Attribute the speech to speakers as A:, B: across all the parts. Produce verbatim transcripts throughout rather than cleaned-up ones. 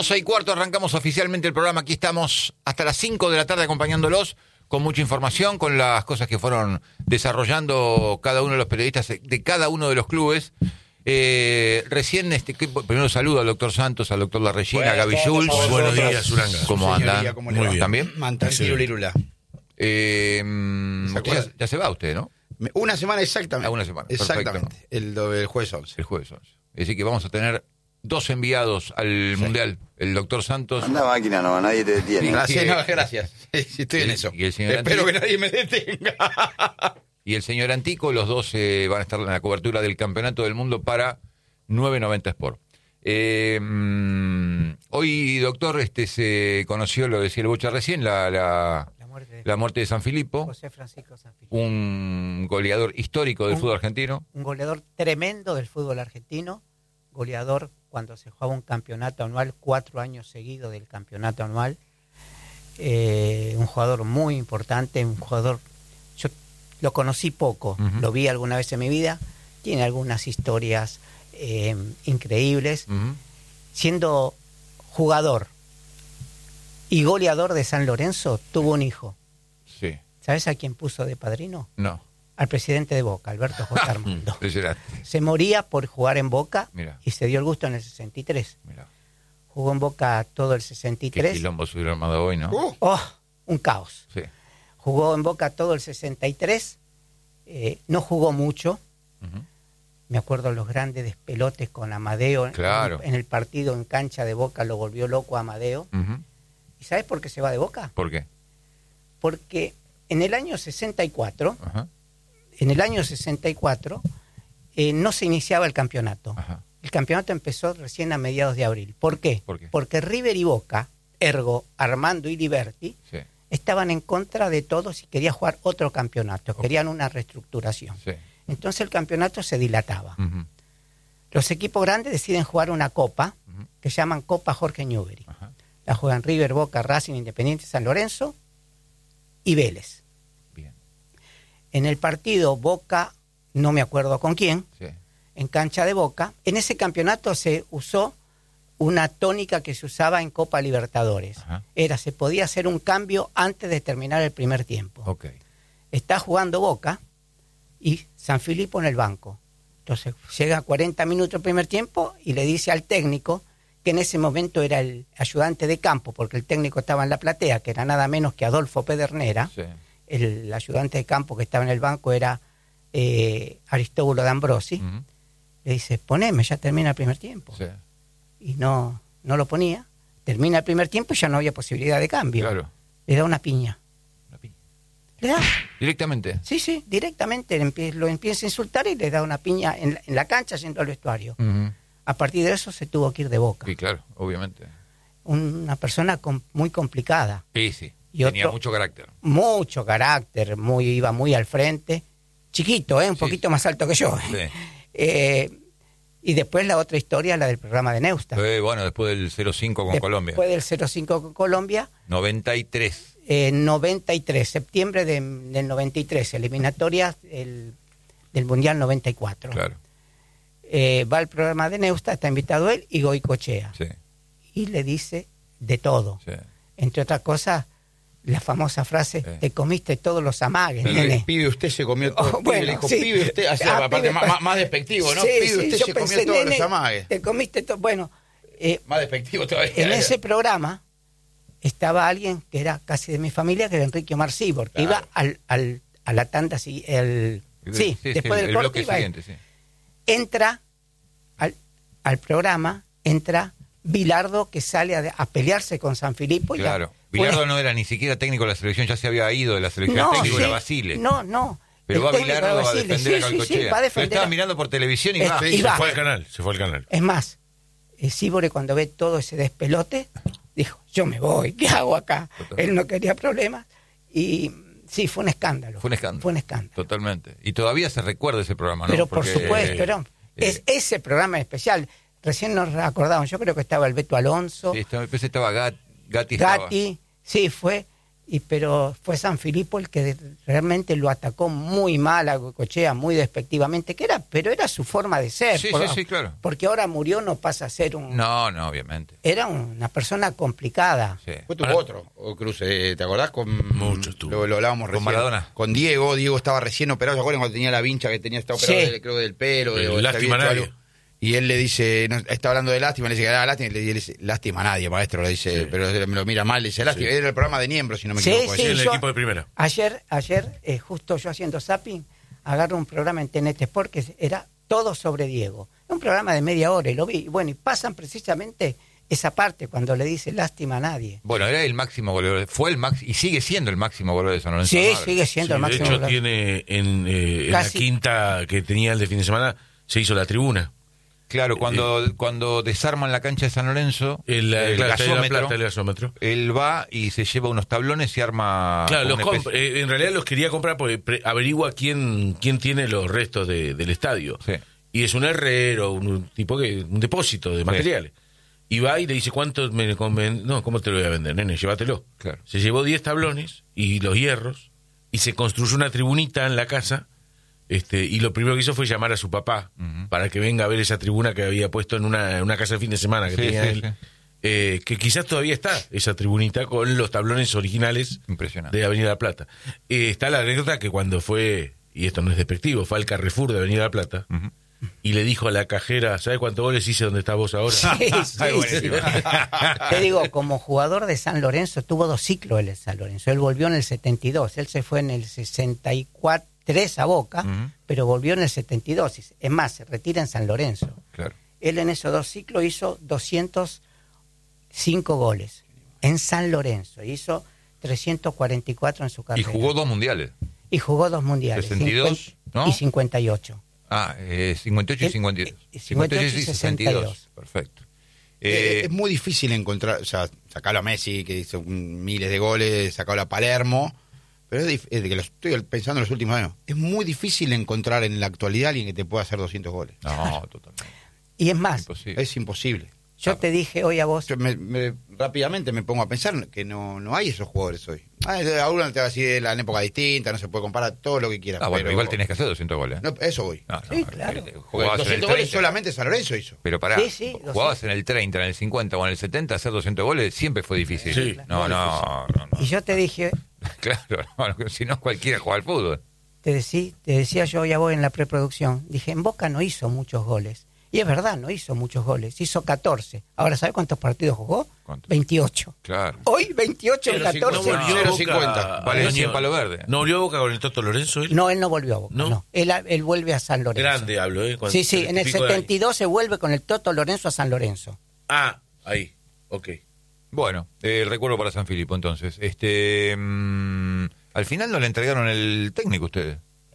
A: doce y cuarto arrancamos oficialmente el programa. Aquí estamos hasta las cinco de la tarde acompañándolos con mucha información, con las cosas que fueron desarrollando cada uno de los periodistas de cada uno de los clubes. Eh, recién, este, primero saludo al doctor Santos, al doctor Larreyna, bueno, a Gaby Jules.
B: Buenos días, Uranga.
A: ¿Cómo andan?
B: ¿Cómo Muy bien.
A: ¿También?
B: Mantanquilo Lirula.
A: Eh, ya, ya se va usted, ¿no?
B: Una semana exactamente.
A: Ah, una semana.
B: Exactamente. El, el jueves once.
A: El jueves once. Es decir, que vamos a tener dos enviados al sí. Mundial. El doctor Santos.
C: Anda máquina, no, nadie te detiene.
B: Gracias, no, gracias. Sí, estoy en eso.
A: Y el señor
B: Espero
A: Antico,
B: que nadie me detenga.
A: Y el señor Antico, los dos eh, van a estar en la cobertura del Campeonato del Mundo para nueve noventa Sport. Eh, mmm, hoy, doctor, este se conoció, lo decía el Bocha recién, la, la, la, muerte, de, la muerte de San Filipo.
D: José Francisco San Filipo.
A: Un goleador histórico del un, fútbol argentino.
D: Un goleador tremendo del fútbol argentino. Goleador cuando se jugaba un campeonato anual, cuatro años seguidos del campeonato anual. Eh, un jugador muy importante, un jugador... Yo lo conocí poco, uh-huh. lo vi alguna vez en mi vida. Tiene algunas historias... Eh, increíbles, uh-huh. siendo jugador y goleador de San Lorenzo, tuvo un hijo.
A: Sí.
D: ¿Sabes a quién puso de padrino?
A: No.
D: Al presidente de Boca, Alberto J. Armando. Se moría por jugar en Boca. Mirá. Y se dio el gusto en el sesenta y tres. Mirá. Jugó en Boca todo el sesenta y tres.
A: Qué quilombo se hubiera armado hoy, ¿no?
D: Uh. Oh, un caos.
A: Sí.
D: Jugó en Boca todo el sesenta y tres. Eh, no jugó mucho. Uh-huh. Me acuerdo los grandes despelotes con Amadeo.
A: Claro.
D: En, en el partido en cancha de Boca lo volvió loco a Amadeo. Uh-huh. ¿Y sabes por qué se va de Boca?
A: ¿Por qué?
D: Porque en el año sesenta y cuatro, uh-huh. en el año sesenta y cuatro, eh, no se iniciaba el campeonato. Uh-huh. El campeonato empezó recién a mediados de abril. ¿Por qué?
A: ¿Por qué?
D: Porque River y Boca, ergo Armando y Liberty, sí. estaban en contra de todos y querían jugar otro campeonato. Okay. Querían una reestructuración. Sí. Entonces el campeonato se dilataba. Uh-huh. Los equipos grandes deciden jugar una copa uh-huh. que llaman Copa Jorge Newbery. Uh-huh. La juegan River, Boca, Racing, Independiente, San Lorenzo y Vélez.
A: Bien.
D: En el partido Boca, no me acuerdo con quién,
A: sí.
D: en cancha de Boca, en ese campeonato se usó una tónica que se usaba en Copa Libertadores. Uh-huh. Era, se podía hacer un cambio antes de terminar el primer tiempo.
A: Okay.
D: Está jugando Boca y San Filipo en el banco. Entonces llega a cuarenta minutos el primer tiempo y le dice al técnico, que en ese momento era el ayudante de campo, porque el técnico estaba en la platea, que era nada menos que Adolfo Pedernera. Sí. El, el ayudante de campo que estaba en el banco era eh, Aristóbulo D'Ambrosi. Uh-huh. Le dice, poneme, ya termina el primer tiempo.
A: Sí.
D: Y no, no lo ponía. Termina el primer tiempo y ya no había posibilidad de cambio.
A: Claro.
D: Le da una piña. ¿Le da?
A: ¿Directamente?
D: Sí, sí, directamente lo empieza a insultar y le da una piña en la, en la cancha yendo al vestuario. Uh-huh. A partir de eso se tuvo que ir de Boca.
A: Sí, claro, obviamente.
D: Una persona com- muy complicada.
A: Sí, sí,
D: y
A: tenía
D: otro,
A: mucho carácter.
D: Mucho carácter, muy iba muy al frente. Chiquito, ¿eh? Un sí, poquito sí. más alto que yo.
A: Sí.
D: eh, y después la otra historia, la del programa de Neustadt.
A: Eh, bueno, después del cero cinco con
D: después
A: Colombia.
D: Después del cero cinco con Colombia.
A: noventa y tres.
D: Eh, noventa y tres, septiembre de, del noventa y tres, eliminatoria el, del Mundial noventa y cuatro.
A: Claro.
D: Eh, va al programa de Neustadt, está invitado él y Goicoechea.
A: Sí.
D: Y le dice de todo.
A: Sí.
D: Entre otras cosas, la famosa frase, sí. te comiste todos los amagues,
B: el,
D: nene.
B: El pibe usted se comió todo.
D: Oh, bueno,
B: le dijo,
D: sí.
B: pibe usted, o sea,
D: ah,
B: aparte
D: pibe,
B: más, más despectivo, ¿no?
D: Sí,
B: pibe
D: sí,
B: usted
D: yo
B: se
D: pensé,
B: comió todos
D: nene,
B: los amagues.
D: Te comiste todo. Bueno. Eh,
B: más despectivo todavía.
D: En ese programa estaba alguien que era casi de mi familia, que era Enrique Omar Sibor, que claro. iba al, al, a la tanda, sí, el, sí, sí después sí, del
A: el
D: corte
A: bloque
D: iba
A: siguiente, sí.
D: Entra al, al programa, entra Bilardo, que sale a, a pelearse con San Filipo.
A: Claro,
D: y
A: Bilardo
D: pues,
A: no era ni siquiera técnico de la selección, ya se había ido de la selección,
D: no,
A: técnico
D: sí,
A: era Basile.
D: No, no.
A: Pero va Bilardo a defender
D: sí,
A: a Goicoechea.
D: Sí, sí, va a defender.
A: Lo estaba mirando por televisión y
D: es,
A: va.
B: Sí,
D: y
B: se
D: va.
B: fue al canal, se fue al canal.
D: Es más, eh, Sibore cuando ve todo ese despelote, dijo, yo me voy, ¿qué hago acá? Totalmente. Él no quería problemas y sí, fue un escándalo.
A: Fue un escándalo.
D: Fue un escándalo.
A: Totalmente. Y todavía se recuerda ese programa, ¿no?
D: Pero
A: Porque,
D: por supuesto,
A: eh,
D: ¿no?
A: eh,
D: es ese programa especial. Recién nos acordábamos, yo creo que estaba el Beto Alonso.
A: Sí, estaba, estaba Gat, Gatti.
D: Gatti,
A: estaba.
D: sí, fue Y, pero fue Sanfilippo el que realmente lo atacó muy mal a Goicoechea, muy despectivamente, que era, pero era su forma de ser.
A: Sí,
D: por,
A: sí, sí, claro.
D: Porque ahora murió, no pasa a ser un...
A: No, no, obviamente.
D: Era una persona complicada.
A: Sí.
C: Después tuvo otro, o Cruz, eh, ¿te acordás? Con,
B: Muchos tuvo.
C: Lo, lo hablábamos
A: Con
C: recién.
A: Maradona.
C: Con Diego, Diego estaba recién operado, ¿se acuerdan cuando tenía la vincha que tenía, estaba operado,
D: Sí.
C: del- creo del pelo?
B: El
C: de, o se
B: lástima
C: había
B: a
C: hecho
B: nadie.
C: algo. Y él le dice, no, está hablando de lástima, le dice que da lástima, y le, y él dice, lástima a nadie, maestro, le dice,
B: Sí.
C: pero me lo mira mal, le dice, lástima,
B: Sí.
C: era el programa de Niembro, si no me
D: Sí,
C: equivoco.
D: sí.
B: Sí, en el
D: yo-
B: equipo de primera.
D: Ayer, ayer eh, justo yo haciendo zapping, agarro un programa en T N T Sport que era todo sobre Diego. Un programa de media hora y lo vi. Y bueno, y pasan precisamente esa parte cuando le dice lástima a nadie.
A: Bueno, era el máximo goleador, fue el máximo, y sigue siendo el máximo goleador de San Lorenzo.
D: Sí,
A: de Almagro.
D: sigue siendo
B: Sí,
D: el
B: de
D: máximo.
B: hecho,
D: goleador.
B: tiene en, eh, en la
D: Casi.
B: quinta que tenía el de fin de semana, se hizo la tribuna.
A: Claro, cuando, cuando desarman la cancha de San Lorenzo,
B: El,
A: el
B: claro, está ahí la
A: gasómetro,
B: plata, el gasómetro.
A: él va y se lleva unos tablones y arma...
B: Claro,
A: como
B: los
A: una
B: comp-
A: especie-
B: eh, en realidad los quería comprar porque pre- averigua quién quién tiene los restos de- del estadio.
A: Sí.
B: Y es un herrero, un, un tipo que un depósito de materiales. Y va y le dice, ¿cuánto me conven-? No, ¿cómo te lo voy a vender, nene? Llévatelo.
A: Claro.
B: Se llevó diez tablones y los hierros y se construyó una tribunita en la casa. Este, y lo primero que hizo fue llamar a su papá
A: Ujú.
B: para que venga a ver esa tribuna que había puesto en una, en una casa de fin de semana que
A: Sí,
B: tenía
A: sí,
B: él.
A: sí.
B: Eh, que quizás todavía está esa tribunita con los tablones originales
A: Impresionante.
B: de Avenida La Plata. Eh, está la anécdota que cuando fue, y esto no es despectivo, fue al Carrefour de Avenida La Plata
A: Ujú.
B: y le dijo a la cajera, ¿sabes cuántos goles hice donde estás vos ahora?
D: Sí, sí,
A: Ay,
D: sí.
A: buenísimo.
D: Te digo, como jugador de San Lorenzo, tuvo dos ciclos él en San Lorenzo. Él volvió en el setenta y dos, él se fue en el sesenta y cuatro a Boca,
A: Ujú.
D: pero volvió en el setenta y dos. Es más, se retira en San Lorenzo.
A: Claro.
D: Él en esos dos ciclos hizo doscientos cinco goles en San Lorenzo. Hizo trescientos cuarenta y cuatro en su
A: Y
D: carrera.
A: jugó dos mundiales.
D: Y jugó dos mundiales.
A: sesenta y dos,
D: cincuenta
A: ¿no?
D: Y cincuenta y ocho.
A: Ah, eh, cincuenta y ocho y
D: Él-
A: cincuenta y dos.
D: eh, cincuenta y ocho y
A: sesenta y dos. Perfecto.
C: Eh,
A: Eh,
C: es muy difícil encontrar, o sea, sacarlo a Messi, que hizo un- miles de goles, sacarlo a Palermo, pero es, dif- es de que lo estoy pensando en los últimos años, es muy difícil encontrar en la actualidad alguien que te pueda hacer doscientos goles.
A: no, totalmente.
D: Y es más,
A: Imposible.
C: Es imposible.
D: yo te dije hoy a vos,
C: Yo me- me- rápidamente me pongo a pensar que no, no hay esos jugadores hoy. Ah, a uno te va a decir de la época distinta, no se puede comparar todo lo que quiera.
A: Ah, bueno,
C: pero
A: igual tenés que hacer doscientos goles. ¿eh?
C: No, eso voy.
A: No, no,
D: Sí, claro.
A: eh,
C: Porque
A: Jugabas en el
C: doscientos goles
A: treinta.
C: solamente San Lorenzo hizo.
A: Pero pará,
D: Sí, sí,
A: jugabas en el treinta, en el cincuenta o en el setenta, hacer doscientos goles siempre fue difícil.
B: Sí,
A: no, no, no, no.
D: y yo te dije,
A: Claro, no, si no cualquiera juega al fútbol.
D: te, decí, te decía yo hoy a vos en la preproducción, dije, en Boca no hizo muchos goles. Y es verdad, no hizo muchos goles, hizo catorce. Ahora, ¿sabe cuántos partidos jugó?
A: ¿Cuántos?
D: veintiocho.
A: Claro.
D: Hoy veintiocho en
C: Cero cincuenta.
D: catorce.
C: No
B: volvió
C: cero
B: Boca
C: cincuenta.
B: al
A: Valencia
B: año-
A: en Palo Verde.
B: ¿No volvió a Boca con el Toto Lorenzo él?
D: No, él no volvió a Boca,
B: ¿No?
D: no. Él, él vuelve a San Lorenzo.
B: Grande hablo, ¿eh? Con
D: Sí, sí, en el
B: treinta y pico de
D: setenta y dos se vuelve con el Toto Lorenzo a San Lorenzo.
B: años. Ah, ahí, ok.
A: Bueno, eh, recuerdo para San Filipo entonces. Este, mm, al final no le entregaron el técnico a ustedes.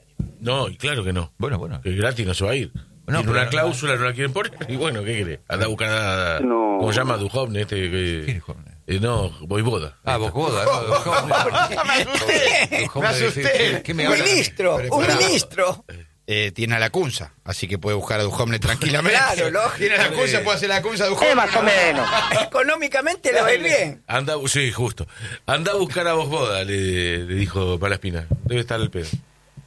B: No, y claro que no.
A: Bueno, bueno.
B: Que gratis no se va a ir.
A: No,
B: Tiene
A: pero
B: una
A: no-
B: cláusula, no la quieren poner. Y bueno, ¿qué quiere? Anda a buscar a...
E: No.
B: ¿Cómo se llama? Duhovne, este que...
A: ¿Quién es joven?
B: Eh, no, Voivoda.
A: Ah, vos Goda, no, Duhovne. Duhovne,
C: Me asusté.
A: ¿qué- qué me
D: Un
A: habla?
D: ministro,
C: Pero
D: un
C: pará.
D: ministro.
C: Eh, tiene a la Cunza, así que puede buscar a Duhovne tranquilamente.
D: Claro, lógico.
C: Tiene a la Cunza, puede hacer la Cunza a Duhovne.
E: más o menos.
D: Económicamente le va a ir bien.
B: Anda, sí, justo. Anda a buscar a Voivoda, le, le dijo Palaspina. Debe estar al pedo.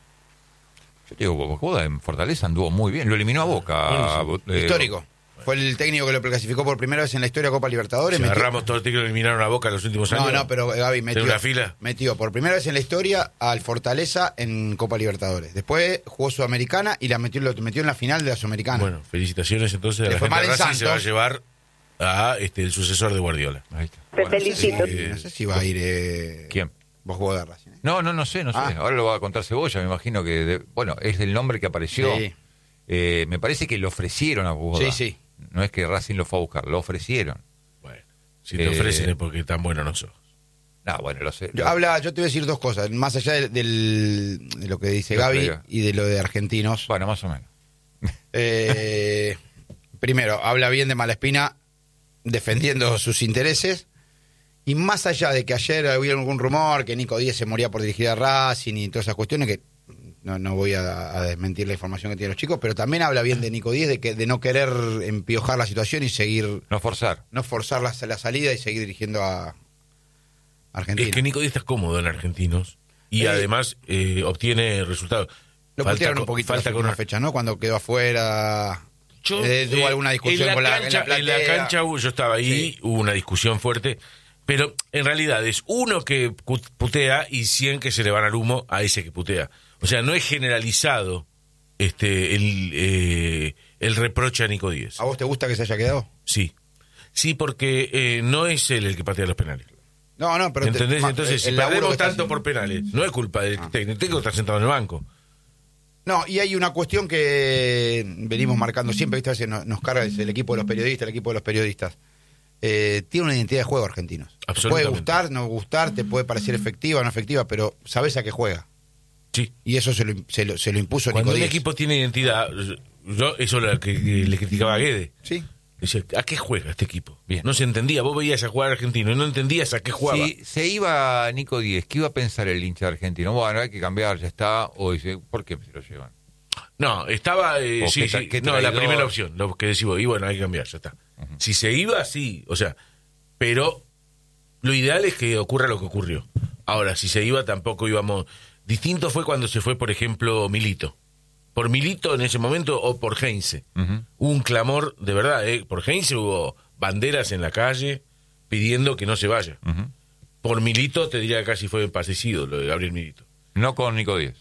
A: Yo te digo, vos Goda en Fortaleza anduvo muy bien. Lo eliminó a Boca. eh,
C: Histórico. Fue el técnico que lo clasificó por primera vez en la historia de Copa Libertadores.
B: Si
C: metió-
B: agarramos todo el ticket que eliminaron a Boca en los últimos años.
C: No, no, pero eh, Gaby metió,
B: una fila?
C: metió por primera vez en la historia al Fortaleza en Copa Libertadores. Después jugó Sudamericana y la metió, lo metió en la final de la Sudamericana.
B: Bueno, felicitaciones entonces a
C: Le
B: la
C: fue
B: gente
C: mal
B: de
C: en
B: Racing. Se va a
C: Santos.
B: llevar a este, el sucesor de Guardiola.
A: Ahí está.
E: Te
A: Bueno,
E: felicito.
C: Sí, no sé si va a ir. Eh,
A: ¿Quién?
C: Vos jugó de Racing. ¿eh?
A: No, no, no sé, no sé.
C: Ah.
A: Ahora lo va a contar Cebolla, me imagino que... de- bueno, es el nombre que apareció.
C: Sí.
A: Eh, me parece que lo ofrecieron a Goda.
C: Sí, sí.
A: No es que Racing lo fue a buscar, lo ofrecieron.
B: Bueno, si te
A: Eh,
B: ofrecen es porque tan bueno no sos.
A: No, bueno, lo sé.
C: Yo, habla, yo te voy a decir dos cosas, más allá del, del- de lo que dice
A: Lo que
C: Gaby
A: diga.
C: y de lo de argentinos.
A: Bueno, más o menos.
C: Eh, primero, habla bien de Malaspina defendiendo sus intereses. Y más allá de que ayer había algún rumor que Nico Díez se moría por dirigir a Racing y todas esas cuestiones, que no, no voy a, a desmentir la información que tienen los chicos, pero también habla bien de Nico Díez, de, que, de no querer empiojar la situación y seguir,
A: No forzar.
C: no forzar la, la salida y seguir dirigiendo a, Argentina.
B: Es que Nico Díaz está cómodo en Argentinos y
C: Eh,
B: además eh, obtiene resultados.
C: Lo
B: Falta
C: putearon
B: co-
C: un poquito
B: falta
C: las
B: con
C: últimas fechas, ¿no? Cuando quedó afuera.
B: Yo,
C: eh, tuvo
B: eh,
C: alguna discusión
B: en la
C: con la,
B: cancha,
C: en la
B: en la
C: platea.
B: cancha hubo- yo estaba ahí,
C: Sí.
B: hubo una discusión fuerte, pero en realidad es uno que cu- putea y cien que se le van al humo a ese que putea. O sea, no es generalizado este el, eh, el reproche a Nico Díaz.
C: ¿A vos te gusta que se haya quedado?
B: Sí, sí, porque eh, no es él el que patea los penales.
C: No, no, pero... te-
B: ¿Entendés?
C: ma-
B: Entonces,
C: el
B: si
C: laburo
B: perdemos
C: que está
B: tanto
C: haciendo.
B: por penales, no es culpa del
C: Ah.
B: técnico, el técnico está sentado en el banco.
C: No, y hay una cuestión que venimos marcando siempre, ¿viste? A veces nos, nos carga el equipo de los periodistas, el equipo de los periodistas. Eh, tiene una identidad de juego Argentinos. Te puede
B: Absolutamente.
C: gustar, no gustar, te puede parecer efectiva o no efectiva, pero sabes a qué juega.
B: Sí.
C: Y eso se lo, se lo, se lo impuso
B: Cuando
C: Nico
B: un
C: Díaz.
B: equipo tiene identidad, yo eso lo que le criticaba a Guede.
C: Sí.
B: Dice, ¿a qué juega este equipo?
A: Bien.
B: No se entendía, vos veías a jugar argentino y no entendías a qué jugaba.
A: Si se iba Nico Díez, ¿qué iba a pensar el hincha argentino? Bueno, hay que cambiar, ya está. O dice, ¿por qué se lo llevan?
B: No, estaba, eh,
A: ¿O
B: sí,
A: qué tra-
B: sí,
A: qué
B: no, la
A: traidor?
B: primera opción, lo que decimos, y bueno, hay que cambiar, ya está. Si se iba, sí, o sea, pero lo ideal es que ocurra lo que ocurrió. Ahora, si se iba, tampoco íbamos... Distinto fue cuando se fue, por ejemplo, Milito. Por Milito en ese momento o por Heinze.
A: Ujú.
B: Hubo un clamor, de verdad, ¿eh? Por Heinze hubo banderas en la calle pidiendo que no se vaya.
A: Ujú.
B: Por Milito te diría que casi fue parecido lo de Gabriel Milito.
A: No con Nico Díez.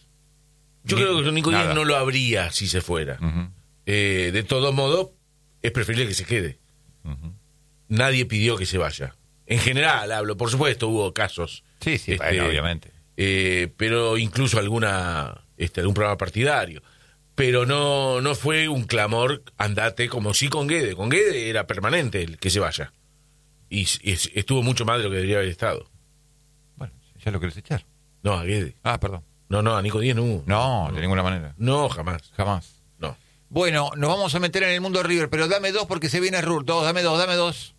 B: Yo
A: Ni-
B: creo que Nico Díaz
A: nada.
B: no lo habría si se fuera.
A: Ujú.
B: Eh, de todo modo, es preferible que se quede.
A: Ujú.
B: Nadie pidió que se vaya. En general, hablo, por supuesto, hubo casos.
A: Sí, sí,
B: Este,
A: bueno, obviamente.
B: eh, pero incluso alguna este, algún programa partidario. Pero no no fue un clamor, andate, como sí con Guede. Con Guede era permanente el que se vaya. Y, y estuvo mucho más de lo que debería haber estado.
A: Bueno, ya lo querés echar.
B: No, a Guede.
A: Ah, perdón.
B: No, no, a Nico Díaz no hubo.
A: No, de ninguna manera.
B: No, jamás.
A: Jamás.
B: No.
A: Bueno, nos vamos a meter en el mundo River, pero dame dos porque se viene Rur. Dos, dame dos, dame dos.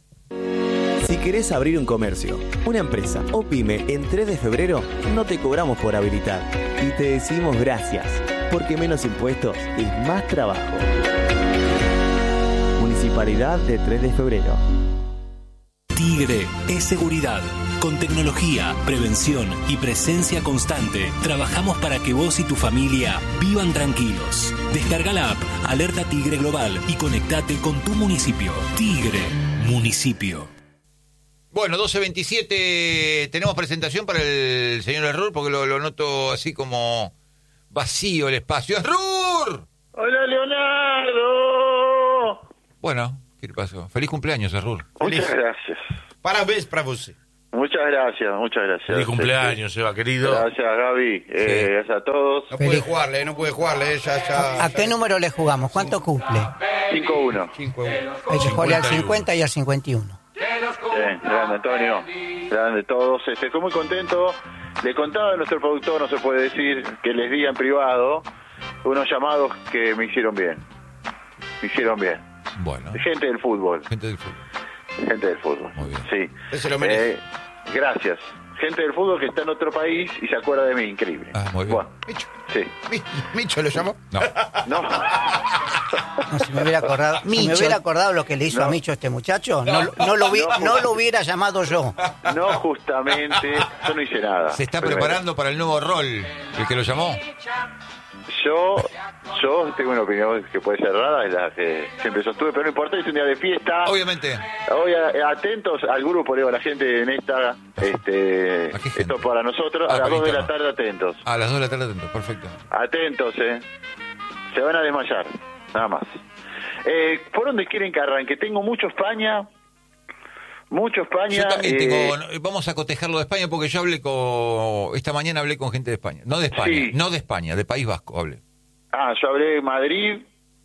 E: Si querés abrir un comercio, una empresa o pyme en tres de febrero, no te cobramos por habilitar. Y te decimos gracias, porque menos impuestos es más trabajo. Municipalidad de tres de febrero.
F: Tigre es seguridad. Con tecnología, prevención y presencia constante, trabajamos para que vos y tu familia vivan tranquilos. Descarga la app Alerta Tigre Global y conectate con tu municipio. Tigre, municipio.
A: Bueno, doce veintisiete, tenemos presentación para el señor Errur, porque lo, lo noto así como vacío el espacio. ¡Errur!
G: Hola, Leonardo.
A: Bueno, ¿qué le pasó? Feliz cumpleaños, Errur.
G: Muchas gracias.
C: Parabéns para vos.
G: Muchas gracias, muchas gracias.
B: Feliz cumpleaños, Eva, querido.
G: Gracias, Gaby. Eh, Gracias a todos.
C: No puede jugarle, no puede jugarle, ya, ya.
D: ¿A qué número le jugamos? ¿Cuánto cumple?
G: cinco uno.
C: cinco uno.
D: Hay que jugarle al
B: cincuenta y uno.
D: cincuenta y al cincuenta y uno.
G: Bien, grande Antonio. Grande todos. Este, estoy muy contento. Le contaba a nuestro productor, no se puede decir, que les di en privado unos llamados que me hicieron bien. Me hicieron bien.
A: Bueno,
G: Gente del fútbol.
A: gente del fútbol.
G: Gente del fútbol.
A: Muy bien.
G: Sí.
C: Él se lo merece.
G: Eh, gracias. Gente del fútbol que está en otro país y se acuerda de mí. Increíble.
A: Ah, muy bien.
G: Bueno,
C: Micho.
G: sí.
C: Mi- Micho lo llamó.
A: No,
G: No.
D: No, si me hubiera acordado, si me
H: Micho.
D: hubiera acordado lo que le hizo
G: No.
D: a Micho este muchacho, no, no, no lo, vi-
G: No.
D: no lo hubiera llamado yo.
G: No, justamente, yo no hice nada.
A: se está
G: Primero.
A: preparando para el nuevo rol, el que lo llamó.
G: Yo, yo tengo una opinión que puede ser rara, es la que siempre sostuve, pero no importa, es un día de fiesta.
A: Obviamente.
G: Hoy a- atentos al grupo, le digo a la gente en esta, este,
A: ¿A qué gente?
G: esto para nosotros,
A: Ah,
G: a las
A: para
G: dos de la
A: interno.
G: tarde atentos.
A: A las dos de la tarde, atento. Perfecto.
G: Atentos, eh. Se van a desmayar, nada más. Eh, ¿Por dónde quieren que arranque? Tengo mucho España, mucho España.
A: Yo también
G: eh,
A: tengo, vamos a cotejarlo de España porque yo hablé con, esta mañana hablé con gente de España. No de España,
G: Sí.
A: no de España, de País Vasco hablé.
G: Ah, yo hablé de Madrid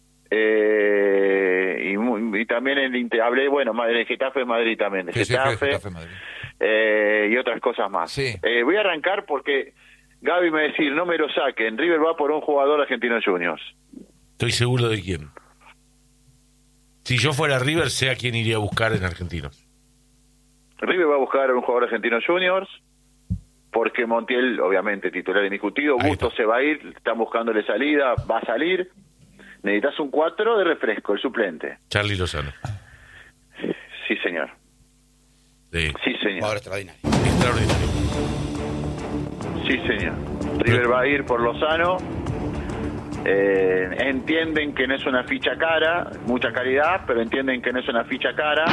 G: eh, y, mu- y también en Inte- hablé, bueno, de Getafe de Madrid también, de
A: Sí, sí, fue
G: Getafe,
A: Getafe, Madrid.
G: eh, y otras cosas más.
A: Sí.
G: Eh, voy a arrancar porque Gaby me decir, no me lo saquen, River va por un jugador argentino Juniors.
B: Estoy seguro de quién. Si yo fuera River, sé a quién iría a buscar en Argentinos.
G: River va a buscar un jugador argentino Juniors porque Montiel, obviamente, titular indiscutido,
B: Ahí
G: Bustos
B: está.
G: se va a ir, están buscándole salida, va a salir. Necesitas un cuatro de refresco, el suplente.
B: Charlie Lozano.
G: Sí, señor.
B: de
G: Sí, señor.
C: Jugador extraordinario.
B: extraordinario.
G: Sí, señor. River va a ir por Lozano. Eh, entienden que no es una ficha cara, mucha calidad, pero entienden que no es una ficha cara.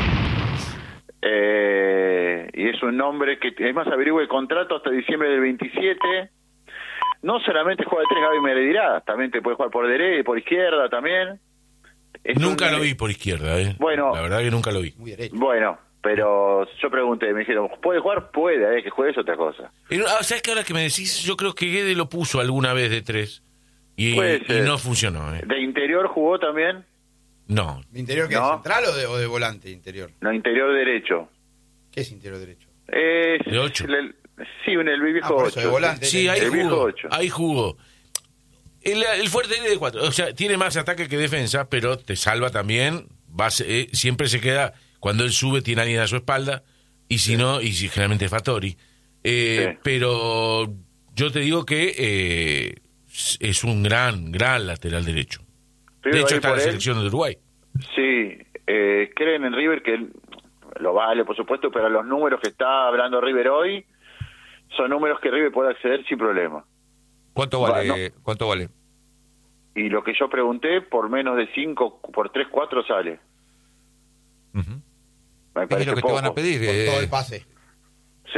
G: Eh, y es un nombre que, es más, averigüe el contrato hasta diciembre del veintisiete. No solamente juega de tres, Gaby me le dirá, también te puede jugar por derecha, por izquierda también. Es
B: Nunca
G: un-
B: lo vi por izquierda, ¿eh?
G: Bueno.
B: La verdad que nunca lo vi.
C: Muy derecho.
G: Bueno, pero yo pregunté, me dijeron, ¿puede jugar? Puede, eh, que juegue es otra cosa.
B: Y, ah, ¿sabes qué? Ahora que me decís, yo creo que Guede lo puso alguna vez de tres. Y,
G: Puede
B: y
G: ser.
B: no funcionó, ¿eh?
G: ¿De interior jugó también?
B: No.
C: ¿De interior qué
G: No.
C: es? ¿Central o de, o de volante interior?
G: No, interior derecho.
C: ¿Qué es interior derecho?
G: Es
B: De ocho.
G: el- sí, en el viejo
C: Ah, por eso,
G: ocho.
C: de volante.
B: Sí, hay
G: El viejo
B: jugo.
G: ocho.
B: Hay jugo. El, el fuerte es de cuatro. O sea, tiene más ataque que defensa, pero te salva también. Va a ser- eh, siempre se queda, cuando él sube, tiene a alguien a su espalda. Y si no, y si generalmente es Fattori. Eh,
G: Sí.
B: Pero yo te digo que eh, es un gran, gran lateral derecho.
G: River
B: De
G: va a
B: hecho,
G: ir
B: está en
G: por
B: la
G: él.
B: selección de Uruguay.
G: Sí, eh, creen en River que él lo vale, por supuesto, pero los números que está hablando River hoy son números que River puede acceder sin problema.
A: ¿Cuánto
G: Va,
A: vale? ¿Cuánto vale?
G: Y lo que yo pregunté, por menos de cinco, por tres, cuatro sale.
A: Ujú.
G: Me
A: Es
G: parece
A: lo que
G: poco.
A: te van a pedir.
C: Por
A: eh,
C: todo el pase.
G: Sí.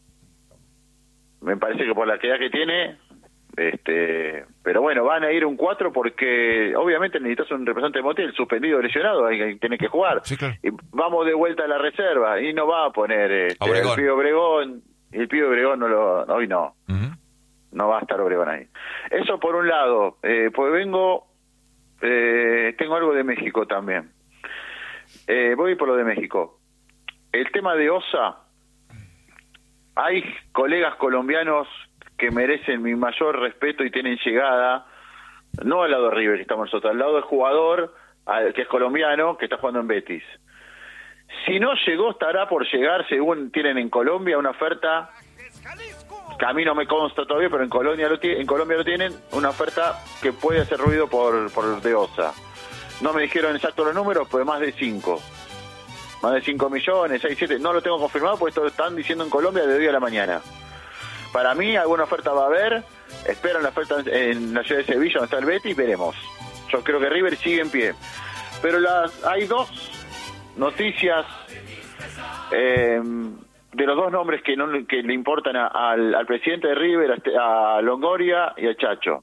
G: Me parece que por la calidad que tiene, este, pero bueno, van a ir un cuatro porque obviamente necesitas un representante de Montiel, suspendido, lesionado, hay que tiene que jugar.
A: Sí, claro.
G: Y vamos de vuelta a la reserva y no va a poner este,
A: A Obregón.
G: el pibe Obregón, y el pibe Obregón no lo, hoy no,
A: ujú.
G: no va a estar Obregón ahí. Eso por un lado, eh, pues vengo, eh, tengo algo de México también. Eh, voy por lo de México. El tema de Osa, hay colegas colombianos que merecen mi mayor respeto y tienen llegada, no al lado de River, que estamos nosotros, al lado del jugador, al- que es colombiano, que está jugando en Betis. Si no llegó, estará por llegar, según tienen en Colombia, una oferta, que a mí no me consta todavía, pero en Colombia lo, ti- en Colombia lo tienen, una oferta que puede hacer ruido por, por de Osa. No me dijeron exacto los números, pues más de cinco. Más de cinco millones, seis, siete, no lo tengo confirmado porque esto lo están diciendo en Colombia de hoy a la mañana. Para mí alguna oferta va a haber, esperan la oferta en la ciudad de Sevilla donde está el Betis, veremos. Yo creo que River sigue en pie. Pero las, hay dos noticias eh, de los dos nombres que, no, que le importan a- al, al presidente de River, a, este- a Longoria y a Chacho.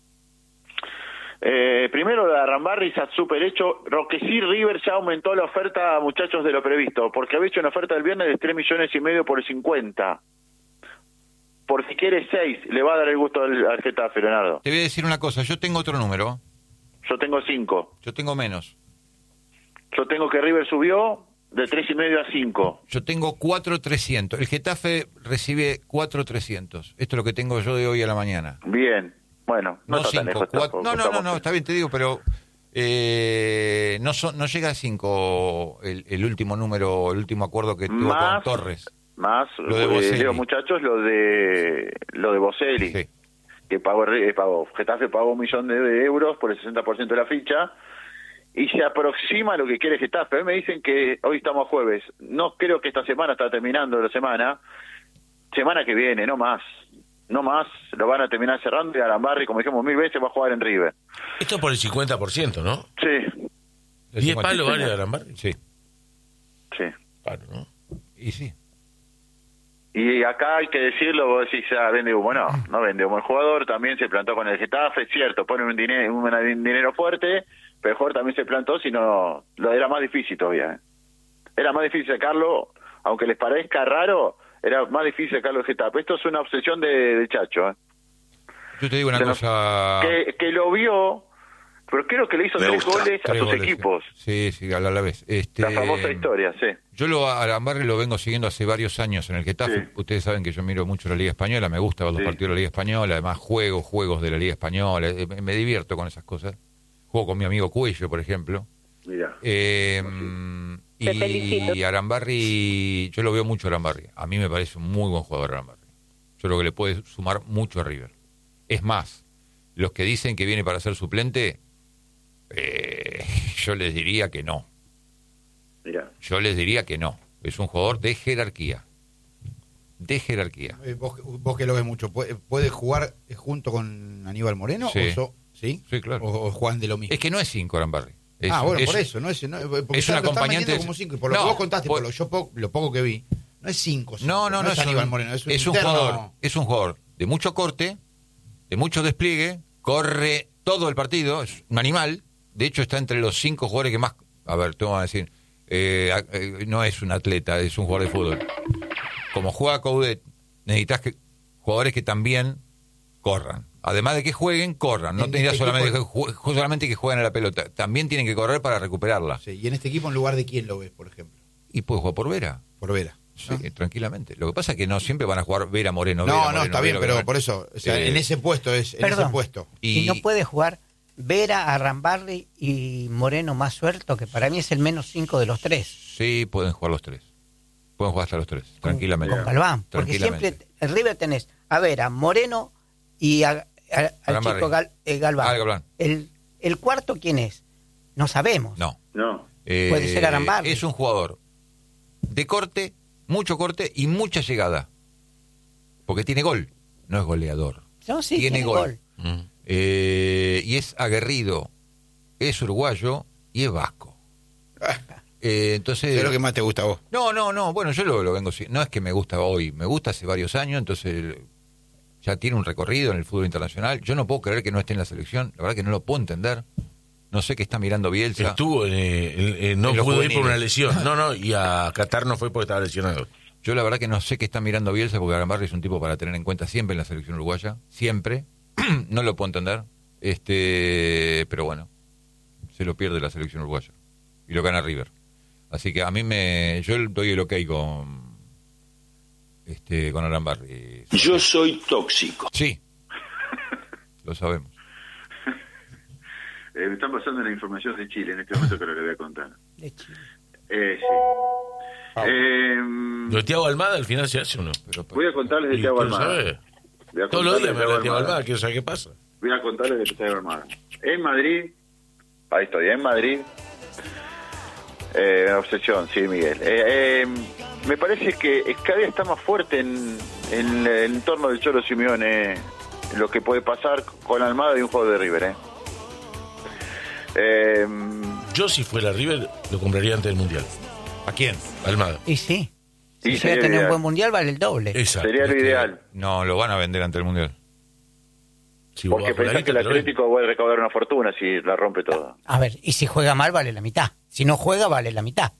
G: Eh, primero la Rambarri está súper hecho. Lo que sí, River ya aumentó la oferta, muchachos, de lo previsto, porque había hecho una oferta el viernes de tres millones y medio por cincuenta. Por si quiere seis, le va a dar el gusto al, al Getafe, Leonardo.
A: Te voy a decir una cosa. Yo tengo otro número.
G: Yo tengo cinco.
A: Yo tengo menos.
G: Yo tengo que River subió de tres y medio a cinco.
A: Yo tengo cuatro trescientos. El Getafe recibe cuatro trescientos. Esto es lo que tengo yo de hoy a la mañana.
G: Bien, bueno, no,
A: No
G: está tan
A: cinco.
G: lejos
A: cuatro-
G: tampoco,
A: No, no, no,
G: estamos-
A: no, está bien, te digo, pero eh, no, son, no llega a cinco el, el último número, el último acuerdo que tuvo
G: Más-
A: con Torres.
G: Más,
A: Lo de
G: eh,
A: Boselli.
G: digo, muchachos, lo de lo de Boselli,
A: Sí.
G: que pagó, eh, pagó, Getafe pagó un millón de, de euros por el sesenta por ciento de la ficha, y se aproxima a lo que quiere Getafe. A mí me dicen que hoy estamos jueves, no creo que esta semana, está terminando la semana, semana que viene, no más, no más, lo van a terminar cerrando y Arambarri, como dijimos mil veces, va a jugar en River.
B: Esto por el cincuenta por ciento, ¿no?
G: Sí,
A: El
B: ¿diez
A: cincuenta.
B: palos vale
G: señor.
B: Arambarri?
A: Sí.
G: sí.
B: Claro, ¿no?
A: Y sí.
G: Y acá hay que decirlo, vos decís, ah, vende humo. No, no vende humo. El jugador también se plantó con el Getafe, es cierto, pone un dinero, un, un dinero fuerte, pero el jugador también se plantó, si no, lo era más difícil todavía. ¿eh? Era más difícil sacarlo, aunque les parezca raro, era más difícil sacarlo del Getafe. Esto es una obsesión de, de Chacho. ¿eh?
A: Yo te digo una
G: Se nos-
A: cosa.
G: Que, que lo vio, pero creo que le hizo
B: Me
G: tres
B: gusta.
G: goles a
A: Tres
G: sus
A: goles,
G: equipos.
A: Sí, sí, a la, a la vez. Este,
G: La famosa historia, sí.
A: Yo lo, a Arambarri lo vengo siguiendo hace varios años en el Getafe.
G: Sí.
A: Ustedes saben que yo miro mucho la Liga Española, me gusta ver los
G: Sí.
A: partidos de la Liga Española, además juego juegos de la Liga Española, eh, me, me divierto con esas cosas. Juego con mi amigo Cuello, por ejemplo.
G: Mira.
A: Eh,
H: Te felicito.
A: y Arambarri, yo lo veo mucho a Arambarri. A mí me parece un muy buen jugador Arambarri. Yo creo que le puede sumar mucho a River. Es más, los que dicen que viene para ser suplente, eh, yo les diría que no.
G: Mira.
A: Yo les diría que no. Es un jugador de jerarquía. De jerarquía.
C: Eh, Vos, vos que lo ves mucho, ¿puede, puede jugar junto con Aníbal Moreno?
A: Sí.
C: ¿O so- ¿sí?
A: Sí, claro.
C: ¿O, o juegan de lo mismo?
A: Es que no es cinco Arambarri. Es,
C: ah, bueno,
A: es-
C: por eso. No es, no, porque
A: es
C: ya
A: un
C: lo están
A: acompañante
C: vendiendo
A: de-
C: como cinco. Y por lo
A: No,
C: que vos contaste,
A: por-
C: por lo, yo po- lo poco que vi, no es cinco.
A: No, no, no,
C: es
A: es
C: Aníbal
A: un,
C: Moreno. Es un,
A: es un
C: interno-
A: jugador, es un jugador de mucho corte, de mucho despliegue, corre todo el partido, es un animal. De hecho, está entre los cinco jugadores que más. A ver, te voy a decir. Eh, eh, no es un atleta, es un jugador de fútbol. Como juega Coudet, necesitas que jugadores que también corran. Además de que jueguen, corran. No
C: En
A: necesitas
C: este
A: solamente,
C: equipo-
A: que ju- solamente que jueguen a la pelota. También tienen que correr para recuperarla.
C: Sí, y en este equipo, ¿en lugar de quién lo ves, por ejemplo?
A: Y puede jugar por Vera.
C: Por Vera.
A: Sí,
C: ¿no?
A: tranquilamente. Lo que pasa es que no siempre van a jugar Vera Moreno.
C: No,
A: Vera,
C: no,
A: Moreno,
C: está bien,
A: Vera,
C: pero
A: Moreno.
C: por eso, o sea,
A: Eh,
C: en ese puesto es, en
D: Perdón.
C: ese puesto.
D: Y,
A: Y-
D: no puede jugar Vera, Arambarri y Moreno más suelto, que para mí es el menos cinco de los tres.
A: Sí, pueden jugar los tres. Pueden jugar hasta los tres,
D: Con-
A: tranquilamente.
D: Con Galván. Porque
A: Tranquilamente.
D: siempre en River tenés a Vera, Moreno y a- a- al
A: Arambarri.
D: chico Gal- eh, Galván.
A: Ah, Galván.
D: El, el cuarto, ¿quién es? No sabemos.
A: No.
G: No.
A: Eh,
D: Puede ser Arambarri.
A: Es un jugador de corte, mucho corte y mucha llegada. Porque tiene gol, no es goleador.
D: No, sí,
A: tiene,
D: tiene
A: gol.
D: gol.
B: Mm.
A: Eh, y es aguerrido, es uruguayo y es vasco. Eh, entonces,
C: ¿Qué es lo que más te gusta a vos?
A: no, no, no, bueno, yo lo, lo vengo, si- no es que me gusta hoy, me gusta hace varios años, entonces ya tiene un recorrido en el fútbol internacional. Yo no puedo creer que no esté en la selección, la verdad que no lo puedo entender. No sé qué está mirando Bielsa.
B: Estuvo, en, eh, en- en- no
A: En los
B: pudo ir por
A: juveniles.
B: una lesión. No, no, y a Qatar no fue porque estaba lesionado.
A: Yo la verdad que no sé qué está mirando Bielsa, porque Arambarri es un tipo para tener en cuenta siempre en la selección uruguaya, siempre. No lo puedo entender, este, pero bueno, se lo pierde la selección uruguaya y lo gana River. Así que a mí me, yo doy el ok con, este, con Arambarri.
I: Yo soy tóxico.
A: Sí, lo sabemos.
G: Eh, me están pasando la información de Chile en este momento que lo le voy a contar.
D: De Chile.
G: Eh, sí. Eh,
B: ¿Lo de Thiago Almada al final se hace o no?
A: Pero, pero-
G: voy a contarles de
B: Y
G: Thiago
B: quiero
G: Almada.
B: saber.
G: Voy a
B: Todos los días
G: contarles
B: me
G: de
B: habla de Thiago
G: Thiago
B: Almada,
G: Almada.
B: quiero saber qué pasa.
G: Voy a contarles de Thiago Almada. En Madrid, ahí estoy, en Madrid. Eh, una obsesión, sí, Miguel. Eh, eh, me parece que cada día está más fuerte en, en el entorno del Cholo Simeone lo que puede pasar con Almada y un juego de River. Eh. Eh,
B: Yo, si fuera River, lo compraría antes del Mundial.
A: ¿A quién?
B: Almada.
D: Y sí.
G: Y
D: Si
G: sería
D: llega a tener
G: ideal.
D: un buen mundial, vale el doble.
B: Exacto.
G: sería lo
B: Este,
G: ideal.
A: No, lo van a vender ante el Mundial.
B: Si vos
G: Porque
B: vas por la
G: pensás que el
B: guita, te lo ven.
G: Atlético va a recaudar una fortuna si la rompe toda.
D: A ver, y si juega mal, vale la mitad. Si no juega, vale la mitad.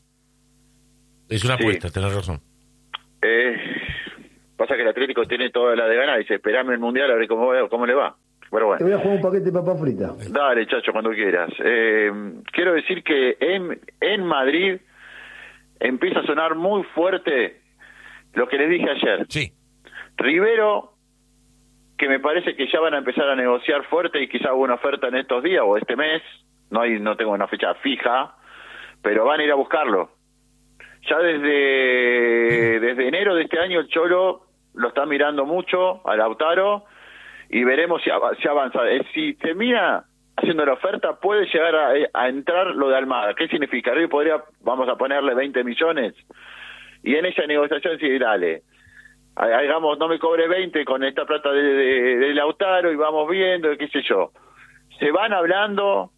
B: Es una
G: Sí.
B: apuesta, tenés razón.
G: Eh, pasa que el Atlético tiene toda la de ganar y dice, esperame el Mundial a ver cómo, va- cómo le va. Pero bueno.
J: voy a jugar un paquete de papas fritas.
G: Dale, chacho, cuando quieras. Eh, quiero decir que en, en Madrid empieza a sonar muy fuerte lo que les dije ayer.
A: Sí,
G: Rivero, que me parece que ya van a empezar a negociar fuerte y quizá hubo una oferta en estos días o este mes, no hay, no tengo una fecha fija, pero van a ir a buscarlo. Ya desde, desde enero de este año el Cholo lo está mirando mucho a Lautaro y veremos si, av- si avanza. Eh, Si termina haciendo la oferta, puede llegar a, a entrar lo de Almada. ¿Qué significa? River podría, vamos a ponerle veinte millones y en esa negociación sí, dale. Ah, digamos, no me cobre veinte con esta plata de, de, de Lautaro y vamos viendo, qué sé yo. Se van hablando,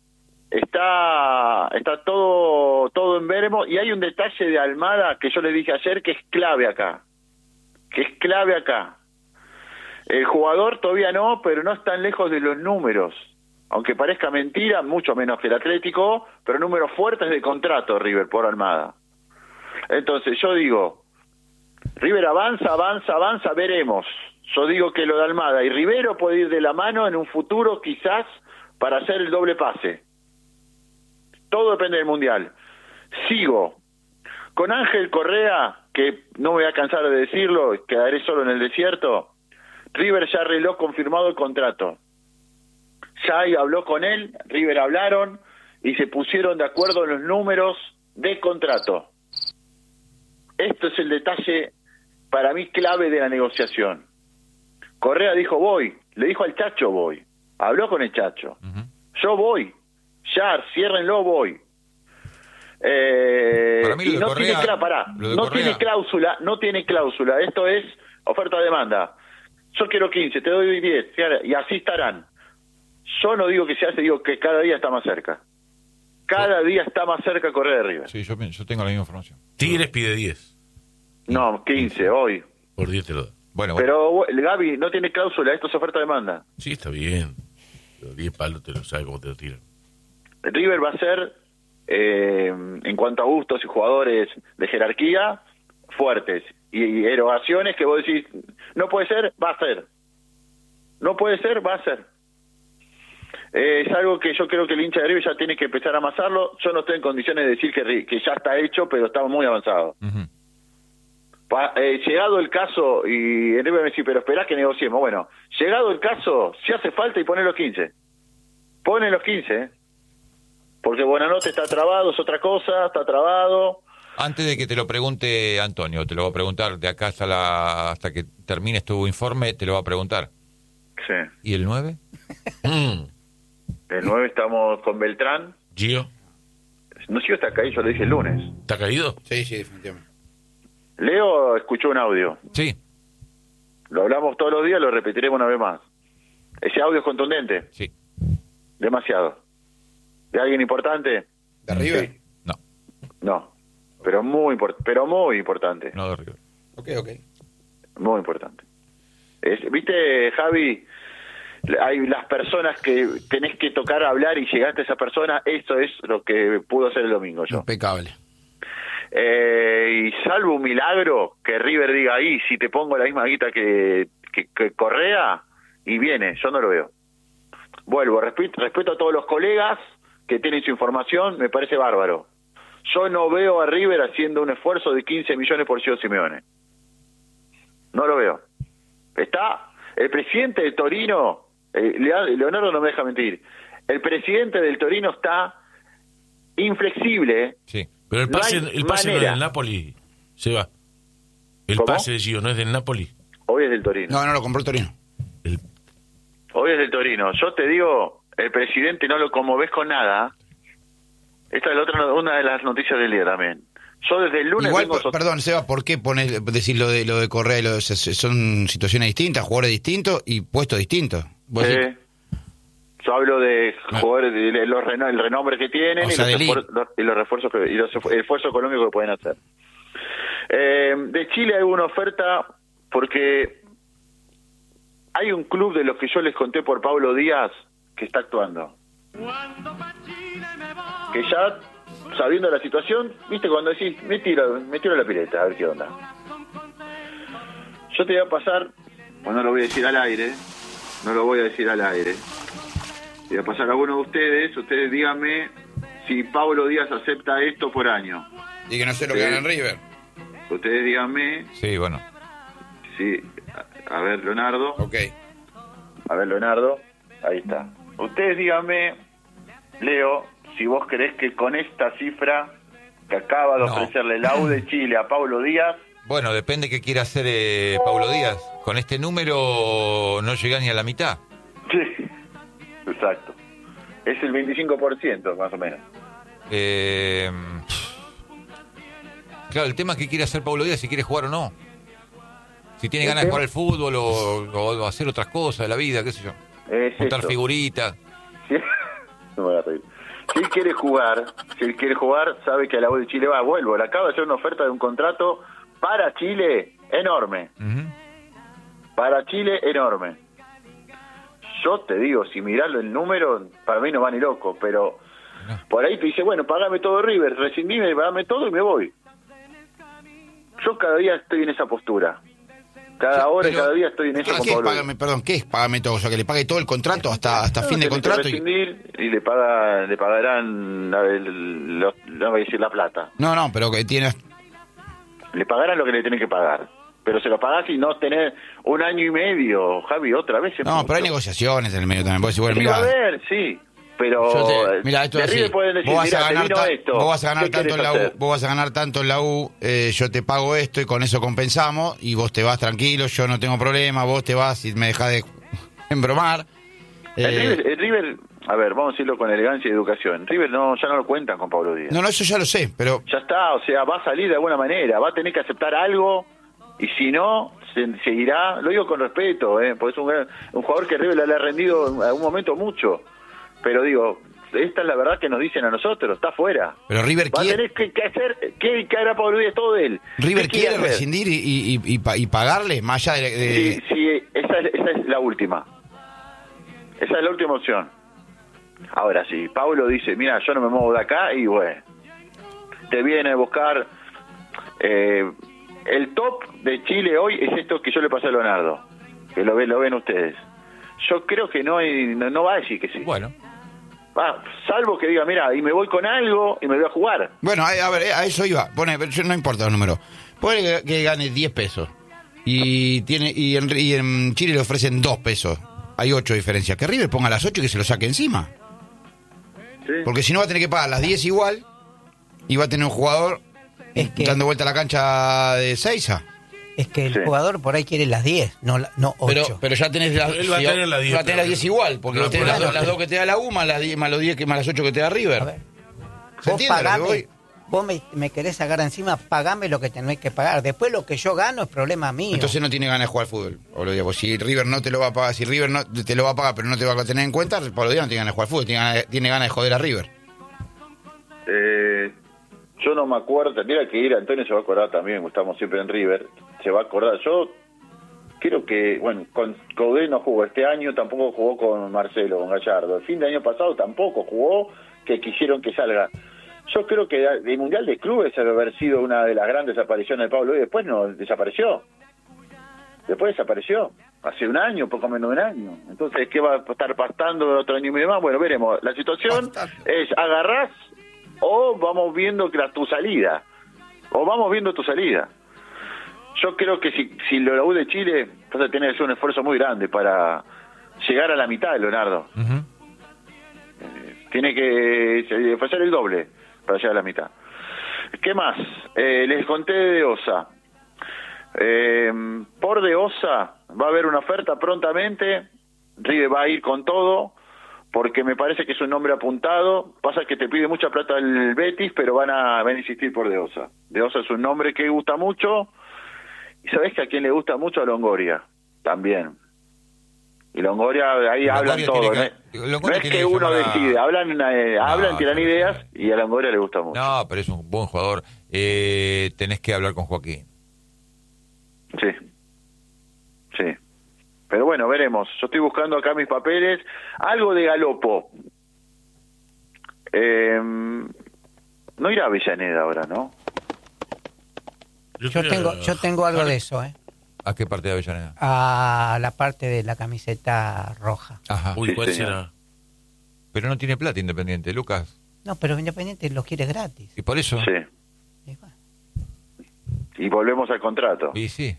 G: está está todo todo en veremos y hay un detalle de Almada que yo le dije ayer que es clave acá. Que es clave acá. El jugador todavía no, pero no están lejos de los números. Aunque parezca mentira, mucho menos que el Atlético, pero números fuertes de contrato River por Almada. Entonces yo digo, River avanza, avanza, avanza, veremos. Yo digo que lo de Almada y Rivero puede ir de la mano en un futuro quizás para hacer el doble pase. Todo depende del Mundial. Sigo. Con Ángel Correa, que no me voy a cansar de decirlo, quedaré solo en el desierto, River ya arregló confirmado el contrato. Ya ahí habló con él, River hablaron y se pusieron de acuerdo en los números de contrato. Esto es el detalle para mí clave de la negociación. Correa dijo voy, le dijo al Chacho voy, habló con el Chacho. Yo voy, ya, ciérrenlo, voy. Eh,
A: Para mí lo
G: y
A: de
G: no
A: Correa-
G: tiene cla- pará,
A: lo de
G: no
A: Correa-
G: tiene cláusula, no tiene cláusula. Esto es oferta-demanda. Yo quiero quince, te doy diez, y así estarán. Yo no digo que se hace, digo que cada día está más cerca. Cada día está más cerca Correa de River.
A: Sí, yo, yo tengo la misma información.
B: Tigres pide diez.
G: No, quince, hoy.
B: Por diez te lo da.
A: Bueno, bueno.
G: Pero el Gaby no tiene cláusula, esto es oferta-demanda.
B: Sí, está bien. Los diez palos te lo sabes cómo te lo tiran.
G: River va a ser, eh, en cuanto a gustos y jugadores de jerarquía, fuertes. Y, y erogaciones que vos decís, no puede ser, va a ser. No puede ser, va a ser. Eh, es algo que yo creo que el hincha de River ya tiene que empezar a amasarlo. Yo no estoy en condiciones de decir que, que ya está hecho, pero estamos muy avanzados.
A: Uh-huh.
G: Pa, eh, llegado el caso, y el River me dice, pero esperá que negociemos. Bueno, llegado el caso, si hace falta y pone los quince. Pone los quince, ¿eh? Porque Buenanote está trabado, es otra cosa, está trabado.
A: Antes de que te lo pregunte Antonio, te lo voy a preguntar de acá hasta, la, hasta que termines tu informe, te lo voy a preguntar.
G: Sí.
A: ¿Y el nueve?
B: Mm.
G: El nueve estamos con Beltrán.
B: Gio,
G: No sé si está caído, yo lo dije el lunes.
B: ¿está caído?
C: Sí, sí, definitivamente.
G: Leo escuchó un audio.
A: Sí,
G: Lo hablamos todos los días, lo repetiremos una vez más. Ese audio es contundente,
A: sí.
G: demasiado. ¿De alguien importante?
C: ¿De River?
G: Sí.
A: No,
G: No, pero muy import- pero muy importante,
A: no de River.
C: Ok, ok.
G: muy importante. Es, ¿Viste, Javi? Hay las personas que tenés que tocar, hablar y llegaste a esa persona. Eso es lo que pudo hacer el domingo yo.
C: Impecable.
G: Eh, y salvo un milagro que River diga ahí, si te pongo la misma guita que, que, que Correa, y viene, yo no lo veo. Vuelvo, respeto, respeto a todos los colegas que tienen su información, me parece bárbaro. Yo no veo a River haciendo un esfuerzo de quince millones por Gio Simeone. No lo veo. Está el presidente de Torino, eh, Leonardo no me deja mentir, el presidente del Torino está inflexible, ¿eh?
A: Sí.
B: Pero el
G: No
B: pase,
G: hay
B: el pase no es
G: manera.
B: del Napoli, se va. El
G: ¿Cómo?
B: pase de Gio no es del Napoli.
G: Hoy es del Torino.
C: No, no lo compró el Torino.
B: El-
G: Hoy es del Torino. Yo te digo, el presidente no lo conmoves con nada. Esta es la otra, una de las noticias del día también. Yo desde el lunes
C: Igual,
G: vengo...
C: per- perdón, Seba, ¿por qué pones, decir lo de, lo de Correa y lo de, son situaciones distintas, jugadores distintos y puestos distintos? Vos
G: Sí.
C: decís-
G: Yo hablo de
C: Ah.
G: jugadores, de, de los reno- el renombre que tienen
C: O
G: y,
C: sea,
G: los
C: de
G: esfuer- los- y los refuerzos que, y los esfu- el esfuerzo económico que pueden hacer. Eh, de Chile hay una oferta porque hay un club de los que yo les conté por Pablo Díaz que está actuando. Que ya, sabiendo la situación, viste, cuando decís, me tiro, me tiro a la pileta, a ver qué onda. Yo te voy a pasar, pues no lo voy a decir al aire, no lo voy a decir al aire. Te voy a pasar a alguno de ustedes, ustedes díganme si Pablo Díaz acepta esto por año.
C: Y que no sé lo
G: Sí.
C: que gana en River.
G: Ustedes díganme
A: Sí, bueno.
G: si... A, a ver, Leonardo.
C: Ok.
G: A ver, Leonardo. Ahí está. Ustedes díganme, Leo, si vos creés que con esta cifra que acaba de
A: No.
G: ofrecerle la U de Chile a Pablo Díaz,
A: Bueno, depende qué quiera hacer eh, Paulo Díaz. Con este número no llega ni a la mitad.
G: sí, exacto. Es el veinticinco por ciento más o menos.
A: Eh, claro, el tema es que quiere hacer Paulo Díaz, si quiere jugar o no. Si tiene ganas de jugar al fútbol o, o hacer otras cosas de la vida, qué sé yo.
G: Es
A: Juntar
G: eso.
A: figuritas.
G: Si, no me voy a reír. Si él quiere jugar, si él quiere jugar, sabe que a la U de Chile va, vuelvo. Le acaba de hacer una oferta de un contrato para Chile enorme.
A: Ujú.
G: Para Chile enorme. Yo te digo, si mirarlo el número, para mí no va ni loco, pero
A: No.
G: por ahí te dice, bueno, pagame todo River, rescindime, pagame todo y me voy. Yo cada día estoy en esa postura. Cada hora y
C: Pero-
G: cada día estoy en eso
C: Ah,
G: con
C: ¿qué es
G: Pablo.
C: págame, perdón, ¿qué es págame todo? O sea, que le pague todo el contrato hasta hasta
G: No,
C: fin de
G: tenés que
C: contrato. Y...
G: rescindir y le paga, le pagarán la, el- lo- no voy a decir la plata.
C: No, no, pero que tienes...
G: Le pagarán lo que le tienen que pagar. Pero se lo pagás y no tenés un año y medio, Javi, otra vez. es
C: No,
G: mucho.
C: pero hay negociaciones en el medio también. Vos decís, bueno,
G: Sí, va a
C: mira,
G: haber, sí. Pero
C: yo te- mira, esto
G: de
C: es así.
G: River pueden decir,
C: Vos vas,
G: mirá,
C: a
G: te
C: ganar
G: vino
C: ta-
G: esto.
C: vos vas a ganar
G: ¿qué
C: tanto en
G: querés
C: la U,
G: hacer?
C: vos vas a ganar tanto en la U, eh, yo te pago esto y con eso compensamos y vos te vas tranquilo, yo no tengo problema, vos te vas y me dejás de embromar.
G: El,
C: Eh,
G: River, el River a ver, vamos a decirlo con elegancia y educación. River no, ya no lo cuentan con Pablo Díaz.
C: No, no, eso ya lo sé, pero...
G: Ya está, o sea, va a salir de alguna manera, va a tener que aceptar algo, y si no, se, seguirá, lo digo con respeto, ¿eh? Porque es un, gran, un jugador que River le ha rendido en algún momento mucho, pero digo, esta es la verdad que nos dicen a nosotros, está fuera.
C: Pero River
G: va
C: quiere...
G: a tener que, que hacer, ¿qué, qué hará Pablo Díaz? Todo él.
C: River
G: ¿Qué
C: quiere
G: hacer?
C: rescindir y, y, y, y pa- y pagarle, más allá de... de-
G: Sí, sí, esa es, esa es la última. Esa es la última opción. Ahora sí, Pablo dice, mira, yo no me muevo de acá y bueno, te viene a buscar... Eh, el top de Chile hoy es esto que yo le pasé a Leonardo, que lo ven, lo ven ustedes. Yo creo que no, hay, no, no va a decir que sí.
A: Bueno.
G: Ah, salvo que diga, mira, y me voy con algo y me voy a jugar.
C: Bueno, a, a ver, a eso iba. Pone, yo- no importa los números. Pone que, que gane diez pesos. Y tiene y en, y en Chile le ofrecen dos pesos. Hay ocho diferencias. Que River ponga las ocho y que se lo saque encima.
G: ¿Sí?
C: Porque si no va a tener que pagar las diez igual y va a tener un jugador
D: Es que-
C: dando vuelta a la cancha de Seiza.
D: Es que el
G: Sí.
D: jugador por ahí quiere las diez, no la- no
C: Pero,
D: ocho.
C: pero ya tenés las
B: Él va a tener las diez,
C: va a tener las diez igual, porque
B: No,
C: vos tenés
B: por
C: las,
B: eso.
C: las dos que te da la U más las diez, más los diez que más las ocho que te da River.
D: A ver,
C: ¿Se
D: vos
C: entiende a lo que
D: pagame,
C: voy?
D: vos me, me querés sacar encima, pagame lo que tenés que pagar. Después lo que yo gano es problema mío.
C: Entonces no tiene ganas de jugar al fútbol, Pablo Díaz. Pues si River no te lo va a pagar, si River no te lo va a pagar, pero no te va a tener en cuenta, Pablo Díaz no tiene ganas de jugar al fútbol, tiene ganas de, tiene ganas de joder a River.
G: Eh, yo no me acuerdo, mira que ir Antonio se va a acordar también, estamos siempre en River, se va a acordar. Yo creo que, bueno, con Coudet no jugó este año, tampoco jugó con Marcelo, con Gallardo. El fin de año pasado tampoco jugó, que quisieron que salga. Yo creo que el Mundial de Clubes debe haber sido una de las grandes apariciones de Pablo y después no desapareció. Después desapareció. Hace un año, poco menos de un año. Entonces, ¿qué va a estar pastando otro año y medio más? Bueno, veremos. La situación es, agarrás o vamos viendo que la, tu salida. O vamos viendo tu salida. Yo creo que si, si la U de Chile vas a tener que hacer un esfuerzo muy grande para llegar a la mitad, Leonardo.
A: Ujú.
G: Eh, tiene que ofrecer el doble para llegar a la mitad. ¿Qué más? Eh, les conté de Osa. Eh, por de Osa va a haber una oferta prontamente. River va a ir con todo porque me parece que es un nombre apuntado. Pasa que te pide mucha plata el Betis, pero van a, van a insistir por de Osa. De Osa es un nombre que gusta mucho. ¿Y sabés que a quién le gusta mucho? A Longoria, también. Y Longoria, ahí
A: Longoria
G: hablan
A: tiene
G: todo.
A: que-
G: ¿no?
A: Longoria
G: No es
A: tiene
G: que
A: que
G: uno
A: llamar a-
G: decide, hablan, eh, hablan,
A: No,
G: tiran
A: no,
G: ideas,
A: no.
G: y a Longoria le gusta mucho.
A: No, pero es un buen jugador. Eh, tenés que hablar con Joaquín.
G: Sí, sí. Pero bueno, veremos. Yo estoy buscando acá mis papeles. Algo de Galopo. Eh, no irá a Avellaneda ahora, ¿no?
D: Yo
B: estoy
D: tengo,
B: a-
D: yo tengo algo de eso, ¿eh?
A: ¿A qué parte de Avellaneda?
D: A la parte de la camiseta roja.
A: Ajá.
B: Uy,
G: Sí,
B: ¿cuál
G: señor.
B: será?
A: Pero no tiene plata Independiente, Lucas.
D: No, pero Independiente lo quiere gratis.
A: Y por eso.
G: Sí.
D: Y bueno,
G: Y volvemos al contrato.
A: Y sí.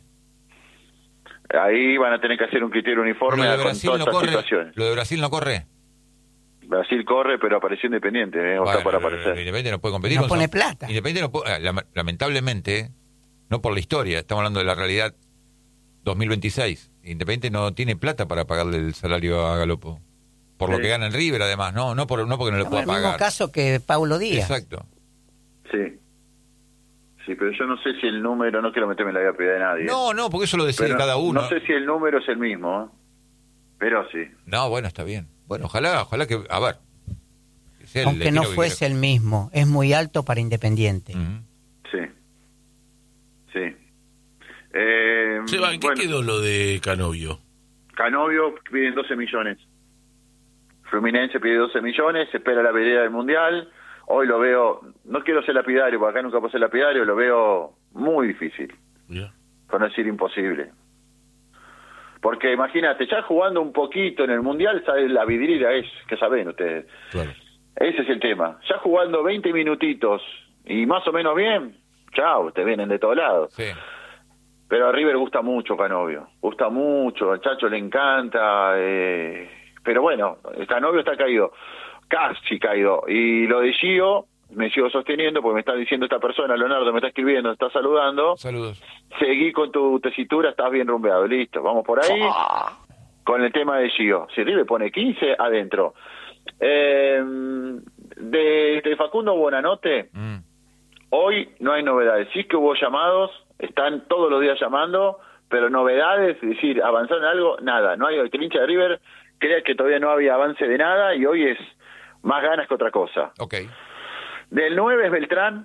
G: Ahí van a tener que hacer un criterio uniforme
A: Lo de
G: con
A: Brasil
G: todas
A: no
G: estas
A: corre.
G: situaciones.
A: Lo de Brasil no corre.
G: Brasil corre, pero apareció Independiente, ¿eh? O está
A: Bueno,
G: para aparecer.
A: Independiente no puede competir.
D: No
A: con
D: pone
A: San-
D: plata.
A: Independiente no puede, eh, lame- lamentablemente, no por la historia, estamos hablando de la realidad dos mil veintiséis. Independiente no tiene plata para pagarle el salario a Galopo. Por lo
G: Sí.
A: que gana en River, además, no no por, no porque no le
D: el
A: pueda
D: mismo
A: pagar.
D: caso que Paulo Díaz.
A: Exacto.
G: Sí. Sí, pero yo no sé si el número, no quiero meterme en la vida privada de nadie.
A: No, no, porque eso lo decide
G: Pero
A: cada uno.
G: No sé si el número es el mismo, ¿eh? Pero sí.
A: No, bueno, está bien. Bueno, ojalá, ojalá que, a ver. que sea el
D: Aunque
A: destino
D: no
A: que
D: fuese el mismo, es muy alto para Independiente.
A: quiera. Ujú.
G: Sí. Sí. Eh,
B: Seba, ¿en qué
G: bueno,
B: quedó lo de Canovio?
G: Canovio piden doce millones. Fluminense pide doce millones, se espera la vereda del Mundial. Hoy lo veo, no quiero ser lapidario, porque acá nunca puedo ser lapidario, lo veo muy difícil,
B: Mirá.
G: por no decir imposible. Porque imagínate, ya jugando un poquito en el Mundial, ¿sabes? La vidriera es, que saben ustedes.
B: Claro.
G: Ese es el tema. Ya jugando veinte minutitos y más o menos bien, chao, te vienen de todos lados.
A: Sí.
G: Pero a River gusta mucho Canovio, gusta mucho, al Chacho le encanta, eh, pero bueno, el Canovio está caído, casi caído, y lo de Gio, me sigo sosteniendo porque me está diciendo esta persona, Leonardo me está escribiendo, me está saludando,
A: Saludos.
G: seguí con tu tesitura, estás bien rumbeado, listo, vamos por ahí, con el tema de Gio, si River pone quince adentro, Eh, de, de Facundo Buonanotte,
A: Mm.
G: hoy no hay novedades. Sí que hubo llamados, están todos los días llamando, pero novedades, es decir, avanzar en algo, nada. No hay, el hincha de River cree que todavía no había avance de nada y hoy es más ganas que otra cosa.
A: Ok.
G: Del nueve es Beltrán,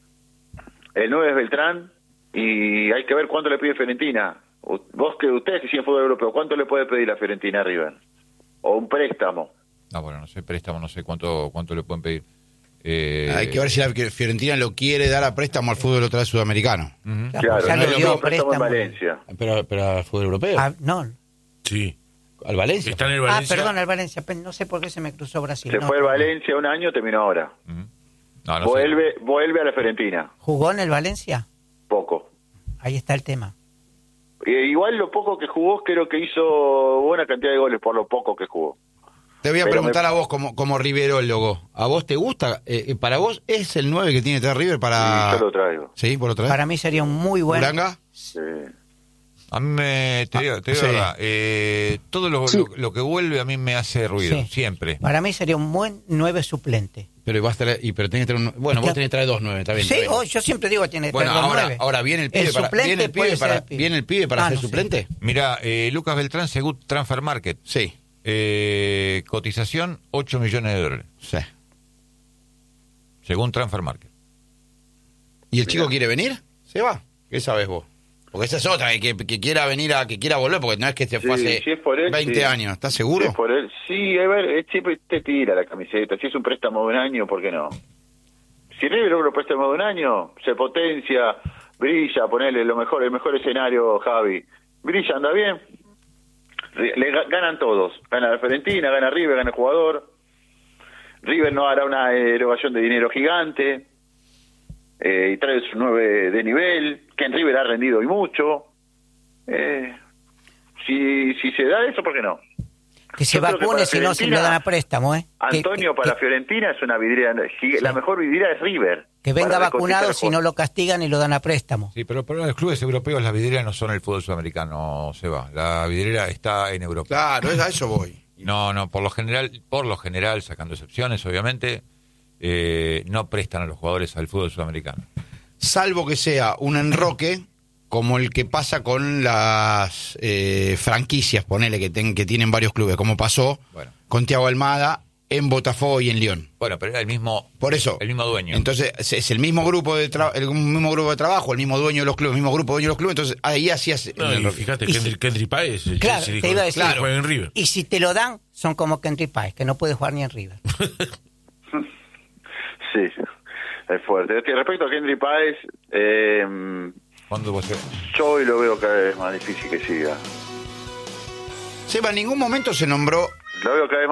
G: el nueve es Beltrán, y hay que ver cuánto le pide Fiorentina. U- Vos que ustedes que siguen fútbol europeo, ¿cuánto le puede pedir la Fiorentina a River? O un préstamo.
A: No, bueno, no sé, préstamo, no sé cuánto cuánto le pueden pedir. Eh,
C: Hay que ver si la Fiorentina lo quiere dar a préstamo al fútbol otra vez sudamericano.
A: ujú.
G: Claro,
D: ya
G: no
D: lo
G: es lo
D: dio
G: mismo préstamo en
D: préstamo.
G: Valencia.
C: Pero, pero al fútbol europeo.
D: Ah, no.
B: Sí.
C: Al Valencia.
B: Está en el
D: Ah,
B: Valencia.
D: perdón, al Valencia. Pe- No sé por qué se me cruzó Brasil.
G: Se
D: No,
G: fue el
D: no.
G: Valencia un año, terminó ahora.
A: Ujú. No, no sé.
G: vuelve, vuelve a la Fiorentina.
D: ¿Jugó en el Valencia?
G: Poco.
D: Ahí está el tema.
G: Eh, igual lo poco que jugó, creo que hizo buena cantidad de goles por lo poco que jugó.
C: Te voy a
G: Pero
C: preguntar
G: me-
C: a vos como, como riverólogo. ¿A vos te gusta? Eh, ¿Para vos es el nueve que tiene que tener River para...?
G: Y yo lo traigo.
C: ¿Sí? ¿Por otra vez?
D: Para mí sería un muy buen...
C: ¿Uranga?
G: Sí.
A: A mí me, te digo, te digo
C: sí.
A: la verdad, eh, todo lo, lo, lo que vuelve a mí me hace ruido,
D: Sí.
A: siempre.
D: Para mí sería un buen nueve suplente.
C: Pero vas a traer, y pero tenés que traer un, bueno,
D: Es que-
C: vos tenés que traer dos nueve, está bien.
D: Sí,
C: está bien.
D: oh, yo siempre digo que tiene que
C: Bueno,
D: tener dos
C: ahora,
D: nueve.
C: ahora viene el pibe
D: El
C: para,
D: suplente
C: viene el pibe
D: puede
C: para,
D: ser el pibe.
C: viene el pibe para
D: Ah,
C: ser
D: no sé.
C: suplente.
A: Mira, eh, Lucas Beltrán, según Transfer Market,
C: Sí,
A: eh, cotización ocho millones de dólares,
C: sí.
A: según Transfer Market.
C: ¿Y el chico quiere venir? Se va. ¿Qué sabes vos? Porque esa es otra, que, que quiera venir a, que quiera volver, porque no es que se fue
G: Sí,
C: hace
G: si es por él,
C: veinte
G: sí.
C: años. ¿Estás
G: Si
C: seguro?
G: es por él, sí, a ver, eh, siempre te tira la camiseta. Si es un préstamo de un año, ¿por qué no? Si River logra un préstamo de un año, se potencia, brilla, ponele lo mejor, el mejor escenario, Javi. Brilla, anda bien. Ri- Le ga- ganan todos. Gana la Fiorentina, gana River, gana el jugador. River no hará una erogación de dinero gigante. Eh, y trae su nueve de nivel, que en River ha rendido y mucho. Eh, si, si se da eso, ¿por qué no?
D: Que se
G: Yo creo que
D: vacune
G: para
D: si no se
G: Fiorentina,
D: lo dan a préstamo, ¿eh? Que-
G: Antonio,
D: que,
G: para
D: que-
G: Fiorentina es una vidriera, la mejor vidriera es River.
D: que venga
G: Para
D: vacunado
G: reconquistar
D: si no lo castigan y lo dan a préstamo.
A: Sí, pero para los clubes europeos las vidrieras no son el fútbol sudamericano, se va. La vidriera está en Europa.
C: Claro, es- a eso voy.
A: No, no, por lo general, por lo general, sacando excepciones, obviamente, eh, no prestan a los jugadores al fútbol sudamericano.
C: Salvo que sea un enroque como el que pasa con las eh, franquicias, ponele, que, ten- que tienen varios clubes, como pasó
A: Bueno.
C: con Thiago Almada en Botafogo y en León.
A: Bueno, pero era el mismo,
C: Por eso.
A: el mismo dueño.
C: Entonces, es, es el mismo grupo de tra- el mismo grupo de trabajo, el mismo dueño de los clubes, el mismo grupo de dueño de los clubes, entonces ahí hacías
B: No,
C: el
B: y
C: enroque.
B: fíjate,
D: Y
B: Kendrick,
D: si-
B: Kendrick Páez, el
D: Claro,
B: Chelsea
D: te
B: dijo,
D: iba a decir.
B: "Claro, juega en River".
D: Y si te lo dan, son como Kendrick Páez, que no puede jugar ni en River.
G: Sí, es fuerte. Es que respecto a Kendrick Páez, eh,
A: ¿Cuándo vos-
G: yo hoy lo veo cada vez más difícil que siga.
C: Seba, en ningún momento se nombró
G: Lo veo cada vez más